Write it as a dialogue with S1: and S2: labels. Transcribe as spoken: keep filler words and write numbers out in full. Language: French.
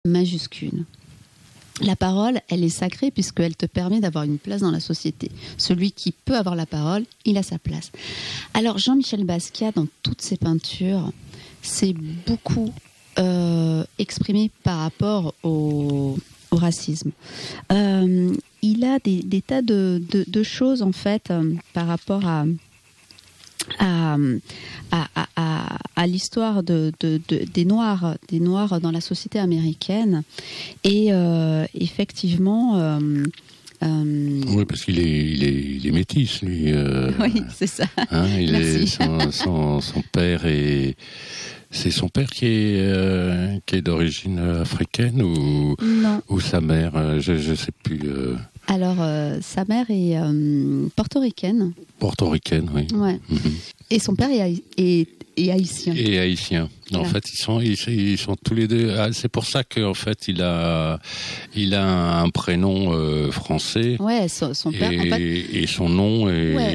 S1: majuscule. La parole, elle est sacrée puisqu'elle te permet d'avoir une place dans la société. Celui qui peut avoir la parole, il a sa place. Alors Jean-Michel Basquiat, dans toutes ses peintures, s'est beaucoup euh, exprimé par rapport au, au racisme. Euh, il a des, des tas de, de, de choses en fait euh, par rapport à À, à, à, à l'histoire de, de, de, des Noirs, des Noirs dans la société américaine. Et euh, effectivement... Euh, euh...
S2: Oui, parce qu'il est, il est, il est métis, lui. Euh...
S1: Oui, c'est ça.
S2: Hein, il
S1: Merci.
S2: Est, son, son, son père est... C'est son père qui est, euh, qui est d'origine africaine ou,
S1: non.
S2: ou sa mère, je ne sais plus. Euh...
S1: Alors, euh, sa mère est euh, portoricaine.
S2: Portoricaine, oui.
S1: Ouais. Mm-hmm. Et son père est, haï- est, est haïtien.
S2: Et haïtien. En fait, ils sont, ils, ils sont tous les deux. Ah, c'est pour ça qu'en fait, il a, il a un prénom euh, français.
S1: Ouais, son, son père.
S2: Et,
S1: en fait,
S2: et son nom est.
S1: Ouais.